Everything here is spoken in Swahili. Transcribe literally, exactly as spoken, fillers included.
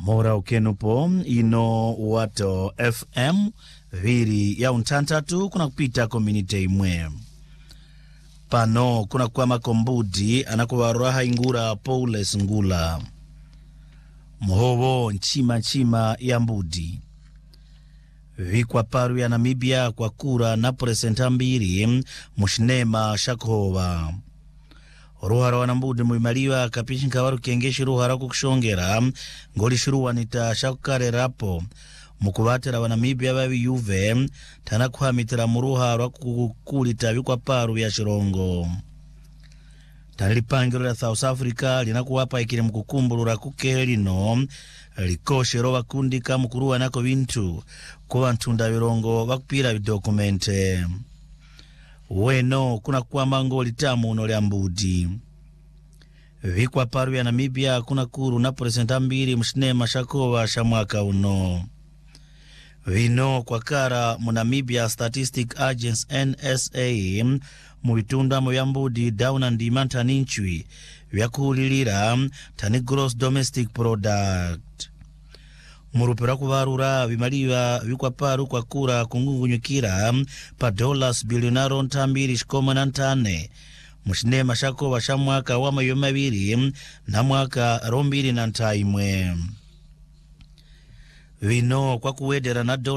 mora ukenupo ino wato F M viri ya untantatu kuna kupita community imwe. Pano kuna kwa makombudi anakuwa ingura Paules Ngula. Mhobo nchima nchima ya mbudi. Vikwa paru ya Namibia kwa kura na presenta mbiri mushinema shakova. Ruhara wanambudi muimaliwa kapishinka waru kengeshi ruhara kukushongera ngoli shiruwa nita shakukare rapo mukubatera wa Namibia babi yuve tana kuhamitira muruhara kukulita vikwa paru ya shirongo. Tanilipangiro la South Africa linakuwapa ikiri mkukumburura kukelino likoshe rowa kundika mukuruwa nako bintu kuwa ntunda virongo wakupira vidokumente. Weno kuna kuwa mango litamu unole ambudi. Vikwa paru ya Namibia kuna kuru na presenta mbiri mshinema shakova shamwaka uno. Vino kwa kara mu Namibia Statistic Agency N S A muitunda mu yambudi dauna ndimanta ninchwi vyakuhulilira tani gross domestic product. Murupira kuvarura vimaliwa vikwa paru kwa kura kungungunyukira pa dollars bilionaro ntambiri shikoma na ntane mushinema shakova shamwaka wa mayomabiri na mwaka rombiri na ntaimwe. Vino kwa kuwedera na